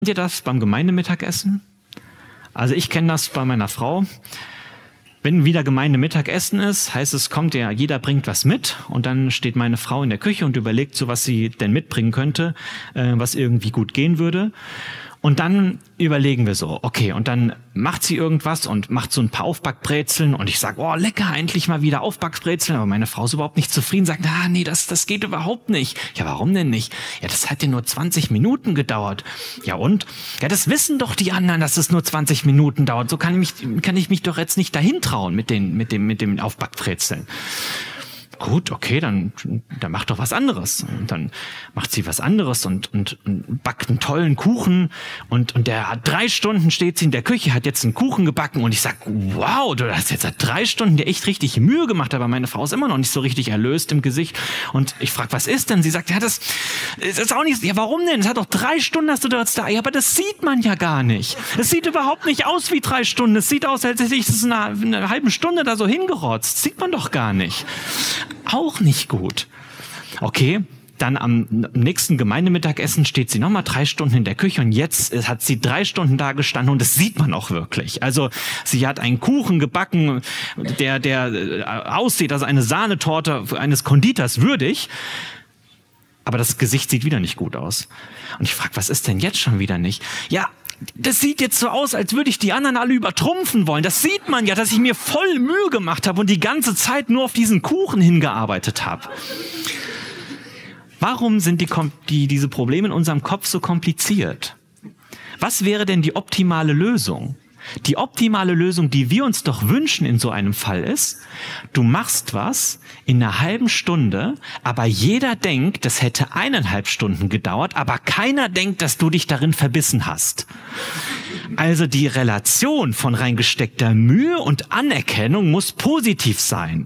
ihr das beim Gemeindemittagessen? Also ich kenne das bei meiner Frau. Wenn wieder Gemeindemittagessen ist, heißt es, kommt ja, jeder bringt was mit und dann steht meine Frau in der Küche und überlegt so, was sie denn mitbringen könnte, was irgendwie gut gehen würde. Und dann überlegen wir so, okay, und dann macht sie irgendwas und macht so ein paar Aufbackbrezeln und ich sage, oh, lecker, endlich mal wieder Aufbackbrezeln, aber meine Frau ist überhaupt nicht zufrieden, sagt, nee, das geht überhaupt nicht. Ja, warum denn nicht? Ja, das hat ja nur 20 Minuten gedauert. Ja und? Ja, das wissen doch die anderen, dass es nur 20 Minuten dauert. So kann ich mich doch jetzt nicht dahin trauen mit dem Aufbackbrezeln. Gut, okay, dann mach doch was anderes. Und dann macht sie was anderes und backt einen tollen Kuchen und der hat 3 Stunden steht sie in der Küche, hat jetzt einen Kuchen gebacken und ich sag, wow, du hast jetzt seit 3 Stunden dir echt richtig Mühe gemacht, aber meine Frau ist immer noch nicht so richtig erlöst im Gesicht und ich frag, was ist denn? Sie sagt, ja, das ist auch nicht, ja, warum denn? Es hat doch 3 Stunden hast du jetzt da, ja, aber das sieht man ja gar nicht. Es sieht überhaupt nicht aus wie 3 Stunden, es sieht aus, als hätte ich es eine halbe Stunde da so hingerotzt, sieht man doch gar nicht. Auch nicht gut. Okay, dann am nächsten Gemeindemittagessen steht sie nochmal 3 Stunden in der Küche und jetzt hat sie 3 Stunden da gestanden und das sieht man auch wirklich. Also sie hat einen Kuchen gebacken, der aussieht, also eine Sahnetorte eines Konditors würdig, aber das Gesicht sieht wieder nicht gut aus. Und ich frage, was ist denn jetzt schon wieder nicht? Ja, das sieht jetzt so aus, als würde ich die anderen alle übertrumpfen wollen. Das sieht man ja, dass ich mir voll Mühe gemacht habe und die ganze Zeit nur auf diesen Kuchen hingearbeitet habe. Warum sind diese Probleme in unserem Kopf so kompliziert? Was wäre denn die optimale Lösung? Die optimale Lösung, die wir uns doch wünschen in so einem Fall ist, du machst was in einer halben Stunde, aber jeder denkt, das hätte 1,5 Stunden gedauert, aber keiner denkt, dass du dich darin verbissen hast. Also die Relation von reingesteckter Mühe und Anerkennung muss positiv sein.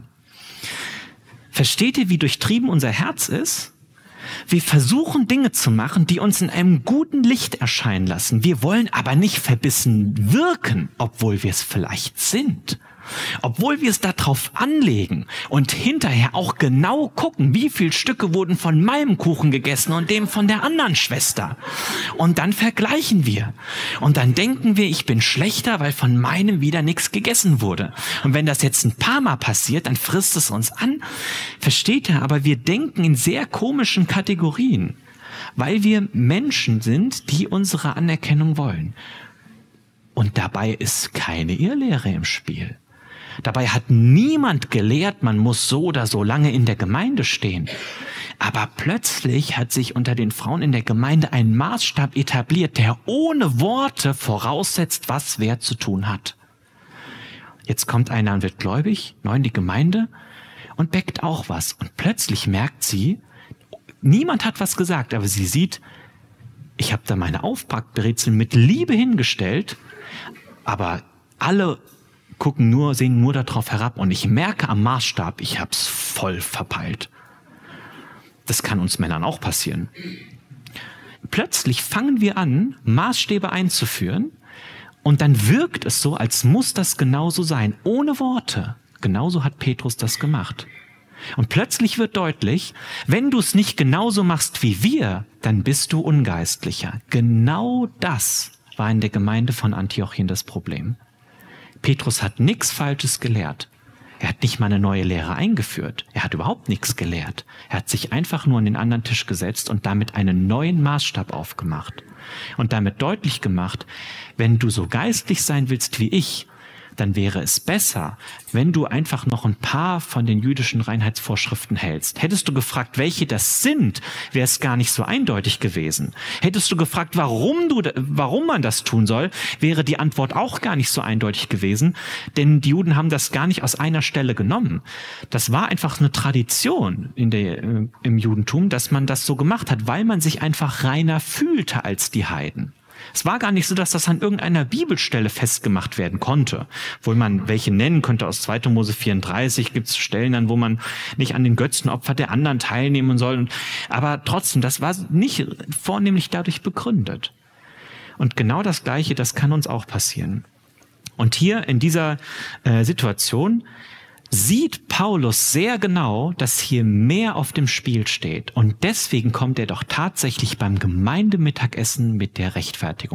Versteht ihr, wie durchtrieben unser Herz ist? Wir versuchen Dinge zu machen, die uns in einem guten Licht erscheinen lassen. Wir wollen aber nicht verbissen wirken, obwohl wir es vielleicht sind. Obwohl wir es darauf anlegen und hinterher auch genau gucken, wie viele Stücke wurden von meinem Kuchen gegessen und dem von der anderen Schwester. Und dann vergleichen wir. Und dann denken wir, ich bin schlechter, weil von meinem wieder nichts gegessen wurde. Und wenn das jetzt ein paar Mal passiert, dann frisst es uns an. Versteht ihr? Aber wir denken in sehr komischen Kategorien, weil wir Menschen sind, die unsere Anerkennung wollen. Und dabei ist keine Irrlehre im Spiel. Dabei hat niemand gelehrt, man muss so oder so lange in der Gemeinde stehen. Aber plötzlich hat sich unter den Frauen in der Gemeinde ein Maßstab etabliert, der ohne Worte voraussetzt, was wer zu tun hat. Jetzt kommt einer und wird gläubig, neu in die Gemeinde und bäckt auch was. Und plötzlich merkt sie, niemand hat was gesagt, aber sie sieht, ich habe da meine Aufbackbrezeln mit Liebe hingestellt, aber alle sehen nur darauf herab und ich merke am Maßstab, ich hab's voll verpeilt. Das kann uns Männern auch passieren. Plötzlich fangen wir an, Maßstäbe einzuführen und dann wirkt es so, als muss das genauso sein, ohne Worte. Genauso hat Petrus das gemacht. Und plötzlich wird deutlich, wenn du es nicht genauso machst wie wir, dann bist du ungeistlicher. Genau das war in der Gemeinde von Antiochien das Problem. Petrus hat nichts Falsches gelehrt. Er hat nicht mal eine neue Lehre eingeführt. Er hat überhaupt nichts gelehrt. Er hat sich einfach nur an den anderen Tisch gesetzt und damit einen neuen Maßstab aufgemacht. Und damit deutlich gemacht, wenn du so geistlich sein willst wie ich, dann wäre es besser, wenn du einfach noch ein paar von den jüdischen Reinheitsvorschriften hältst. Hättest du gefragt, welche das sind, wäre es gar nicht so eindeutig gewesen. Hättest du gefragt, warum man das tun soll, wäre die Antwort auch gar nicht so eindeutig gewesen, denn die Juden haben das gar nicht aus einer Stelle genommen. Das war einfach eine Tradition im Judentum, dass man das so gemacht hat, weil man sich einfach reiner fühlte als die Heiden. Es war gar nicht so, dass das an irgendeiner Bibelstelle festgemacht werden konnte. Obwohl man welche nennen könnte aus 2. Mose 34, gibt es Stellen dann, wo man nicht an den Götzenopfer der anderen teilnehmen soll. Aber trotzdem, das war nicht vornehmlich dadurch begründet. Und genau das Gleiche, das kann uns auch passieren. Und hier in dieser Situation sieht Paulus sehr genau, dass hier mehr auf dem Spiel steht. Und deswegen kommt er doch tatsächlich beim Gemeindemittagessen mit der Rechtfertigung.